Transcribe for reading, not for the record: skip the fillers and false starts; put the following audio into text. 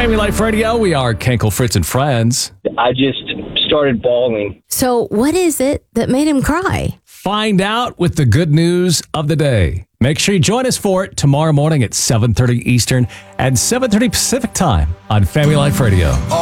Family Life Radio. We are Kenkel, Fritz, and Friends. I just started bawling. So what is it that made him cry? Find out with the good news of the day. Make sure you join us for it tomorrow morning at 7:30 Eastern and 7:30 Pacific time on Family Life Radio.